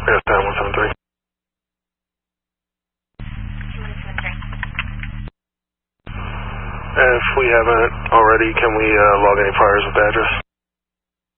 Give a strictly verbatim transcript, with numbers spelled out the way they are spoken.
Yes, nine one seven three. If we haven't already, can we uh, log any fires with the address?